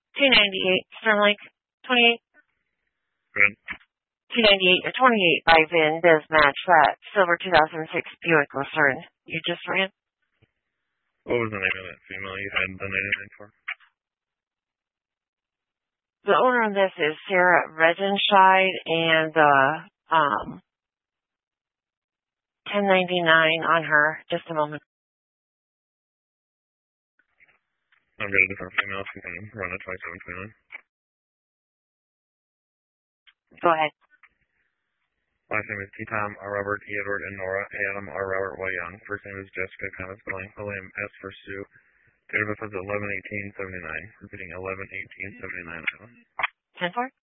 298 Sterling 28. Good. 298 or 28 by VIN does match that silver 2006 Buick Lucerne you just ran. What was the name of that female you had done anything for? The owner of this is Sarah Regenscheid, and 1099 on her. Just a moment. I've got a different female who can run a 2729. Go ahead. Last name is T. Tom R. Robert E. Edward and Nora Adam R. Robert Y. Young. First name is Jessica Thomas Spelling. William S. for Sue. Date of birth is 11/18/79. Repeating 11/18/79. 10-4?